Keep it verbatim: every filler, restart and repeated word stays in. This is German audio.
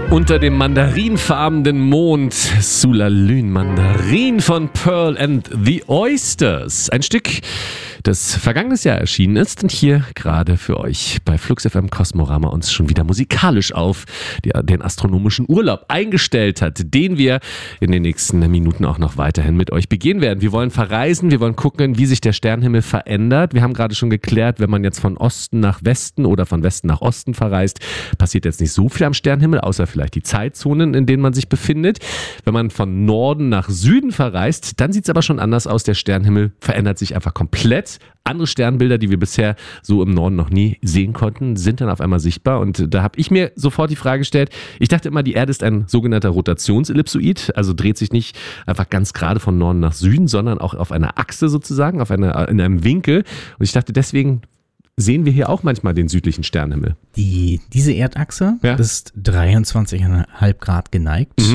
Unter dem mandarinfarbenen Mond, Sulalün, Mandarin von Pearl and the Oysters. Ein Stück, das vergangenes Jahr erschienen ist und hier gerade für euch bei Flux F M Kosmorama uns schon wieder musikalisch auf die, den astronomischen Urlaub eingestellt hat, den wir in den nächsten Minuten auch noch weiterhin mit euch begehen werden. Wir wollen verreisen, wir wollen gucken, wie sich der Sternenhimmel verändert. Wir haben gerade schon geklärt, wenn man jetzt von Osten nach Westen oder von Westen nach Osten verreist, passiert jetzt nicht so viel am Sternenhimmel, außer vielleicht die Zeitzonen, in denen man sich befindet. Wenn man von Norden nach Süden verreist, dann sieht es aber schon anders aus. Der Sternenhimmel verändert sich einfach komplett. Andere Sternbilder, die wir bisher so im Norden noch nie sehen konnten, sind dann auf einmal sichtbar. Und da habe ich mir sofort die Frage gestellt, ich dachte immer, die Erde ist ein sogenannter Rotationsellipsoid, also dreht sich nicht einfach ganz gerade von Norden nach Süden, sondern auch auf einer Achse sozusagen, auf einer, in einem Winkel. Und ich dachte, deswegen sehen wir hier auch manchmal den südlichen Sternenhimmel. Die, diese Erdachse ja? ist dreiundzwanzig Komma fünf Grad geneigt. Mhm.